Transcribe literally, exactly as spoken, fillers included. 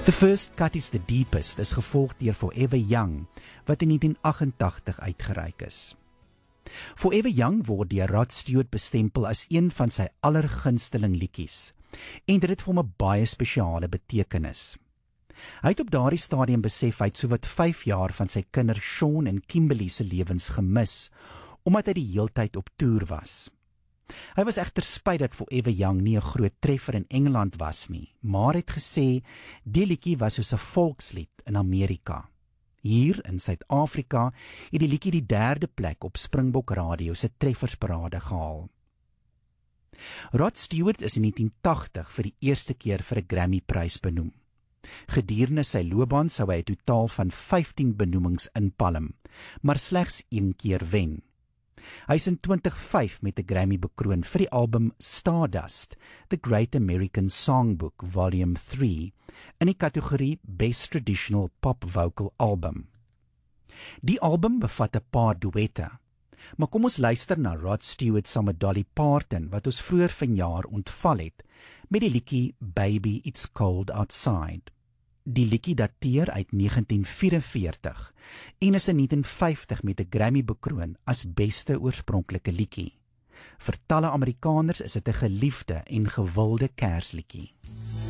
The First Cut is the Deepest is gevolg deur Forever Young, wat in negentien agt-en-tagtig uitgereik is. Forever Young word deur Rod Stewart bestempel as een van sy allergunsteling liedjies, en dit het vir hom 'n baie spesiale betekenis. Hy het op daardie stadium besef hy het sowat vyf jaar van sy kinders Sean en Kimberly se lewens gemis, omdat hy die heeltyd op toer was. Hy was egter spyt dat Forever Young nie 'n groot treffer in Engeland was nie, maar het gesê die liedjie was soos 'n volkslied in Amerika. Hier in Suid-Afrika het die liedjie die derde plek op Springbok Radio se treffersparade gehaal. Rod Stewart is in negentien tagtig vir die eerste keer vir 'n Grammy-prys benoem. Gedurende sy loopbaan sou hy 'n totaal van vyftien benoemings inpalm, maar slegs een keer wen. Hy is in twintig vyf met 'n Grammy bekroon vir die album Stardust, The Great American Songbook, Volume three, in die kategorie Best Traditional Pop Vocal Album. Die album bevat 'n paar duette, maar kom ons luister na Rod Stewart saam met Dolly Parton, wat ons vroeër vanjaar ontval het, met die liedjie Baby It's Cold Outside. Die liedjie dateer uit negentien vyf-en-veertig en is in negentien vyftig met 'n Grammy bekroon as beste oorspronklike liedjie. Vir talle Amerikaners is dit 'n geliefde en gewilde Kersliedjie.